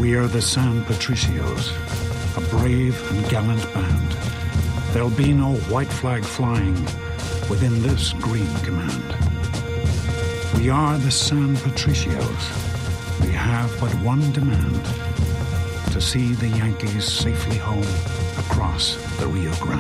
We are the San Patricios, a brave and gallant band. There'll be no white flag flying within this green command. We are the San Patricios. We have but one demand: to see the Yankees safely home across the Rio Grande.